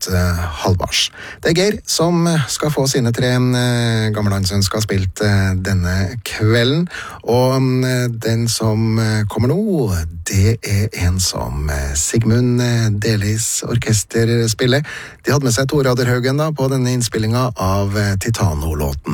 mot halvbars. Det Geir som skal få sine 3 gammelandsønsker spilt denne kvelden, og den som kommer nå, det en som Sigmund Delis orkester spiller. De hadde med seg Tore Aderhaugen da, på denne innspillingen av Titano-låten.